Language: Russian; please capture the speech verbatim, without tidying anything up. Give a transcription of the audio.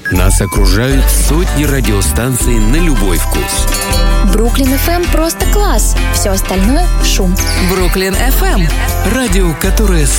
Нас окружают сотни радиостанций на любой вкус. Бруклин эф эм просто класс. Все остальное — шум. Бруклин эф эм. Радио, которое